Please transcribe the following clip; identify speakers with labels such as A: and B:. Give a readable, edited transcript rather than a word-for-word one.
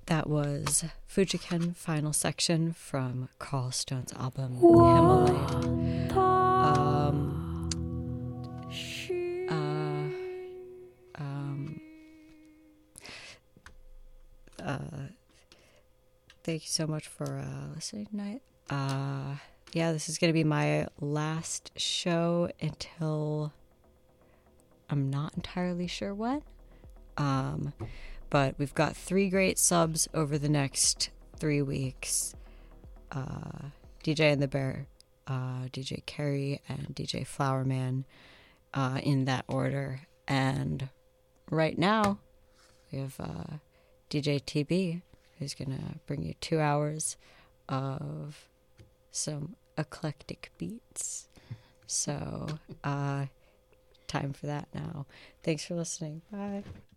A: That was Fujiken Final Section from Carl Stone's album Himalayan. Thank you so much for listening tonight. Yeah, this is going to be my last show until I'm not entirely sure when. But we've got 3 great subs over the next 3 weeks. DJ and the Bear, DJ Carey, and DJ Flowerman, in that order. And right now, we have DJ TB, who's going to bring you 2 hours of some eclectic beats. So, time for that now. Thanks for listening. Bye.